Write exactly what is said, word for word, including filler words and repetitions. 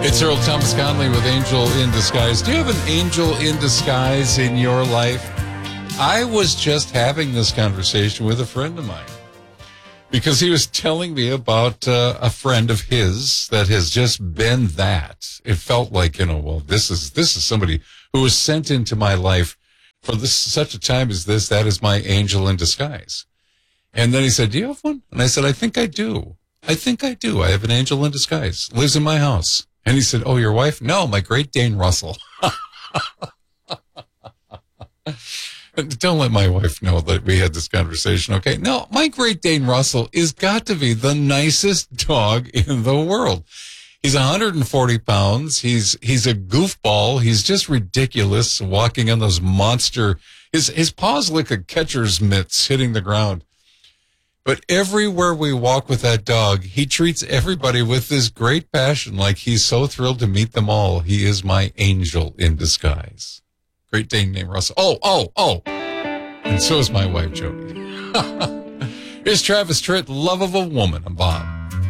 It's Earl Thomas Conley with Angel in Disguise. Do you have an angel in disguise in your life? I was just having this conversation with a friend of mine because he was telling me about uh, a friend of his that has just been that. It felt like, you know, well, this is this is somebody who was sent into my life for this such a time as this. That is my angel in disguise. And then he said, do you have one? And I said, I think I do. I think I do. I have an angel in disguise. Lives in my house. And he said, oh, your wife? No, my Great Dane Russell. Don't let my wife know that we had this conversation, okay? No, my Great Dane Russell is got to be the nicest dog in the world. He's one hundred forty pounds. He's he's a goofball. He's just ridiculous walking on those monster. His, his paws look like catcher's mitts hitting the ground. But everywhere we walk with that dog, he treats everybody with this great passion, like he's so thrilled to meet them all. He is my angel in disguise. Great Dane named Russell. Oh, oh, oh. And so is my wife, Jody. Here's Travis Tritt, Love of a Woman. I'm Bob.